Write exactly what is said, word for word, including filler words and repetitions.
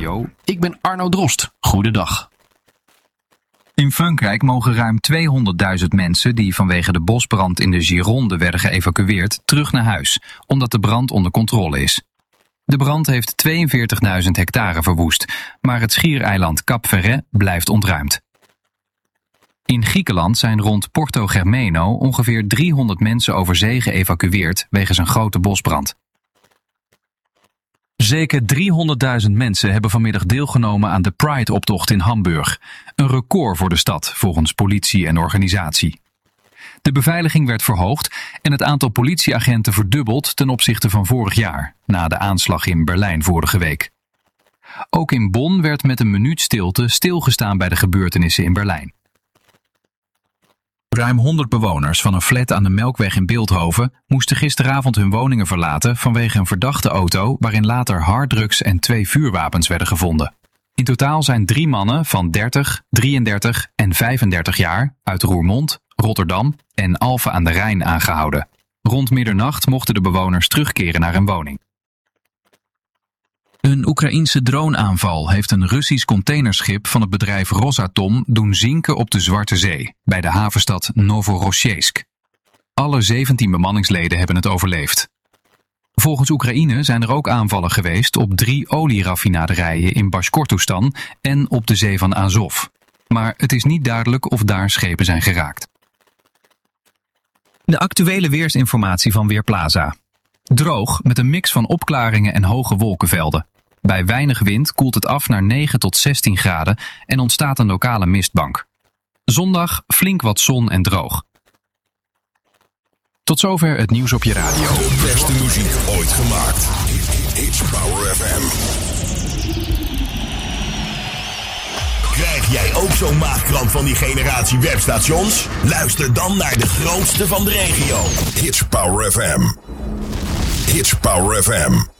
Radio. Ik ben Arno Drost. Goedendag. In Frankrijk mogen ruim tweehonderdduizend mensen die vanwege de bosbrand in de Gironde werden geëvacueerd terug naar huis, omdat de brand onder controle is. De brand heeft tweeënveertigduizend hectare verwoest, maar het schiereiland Cap Ferret blijft ontruimd. In Griekenland zijn rond Porto Germeno ongeveer driehonderd mensen over zee geëvacueerd wegens een grote bosbrand. Zeker driehonderdduizend mensen hebben vanmiddag deelgenomen aan de Pride-optocht in Hamburg. Een record voor de stad, volgens politie en organisatie. De beveiliging werd verhoogd en het aantal politieagenten verdubbeld ten opzichte van vorig jaar, na de aanslag in Berlijn vorige week. Ook in Bonn werd met een minuut stilte stilgestaan bij de gebeurtenissen in Berlijn. Ruim honderd bewoners van een flat aan de Melkweg in Bilthoven moesten gisteravond hun woningen verlaten vanwege een verdachte auto waarin later harddrugs en twee vuurwapens werden gevonden. In totaal zijn drie mannen van dertig, drieëndertig en vijfendertig jaar uit Roermond, Rotterdam en Alphen aan de Rijn aangehouden. Rond middernacht mochten de bewoners terugkeren naar hun woning. Een Oekraïense droneaanval heeft een Russisch containerschip van het bedrijf Rosatom doen zinken op de Zwarte Zee, bij de havenstad Novorossiysk. Alle zeventien bemanningsleden hebben het overleefd. Volgens Oekraïne zijn er ook aanvallen geweest op drie olieraffinaderijen in Bashkortostan en op de zee van Azov. Maar het is niet duidelijk of daar schepen zijn geraakt. De actuele weersinformatie van Weerplaza. Droog met een mix van opklaringen en hoge wolkenvelden. Bij weinig wind koelt het af naar negen tot zestien graden en ontstaat een lokale mistbank. Zondag flink wat zon en droog. Tot zover het nieuws op je radio. De beste muziek ooit gemaakt. It's Power F M. Krijg jij ook zo'n maagkramp van die generatie webstations? Luister dan naar de grootste van de regio. It's Power F M. It's Power F M.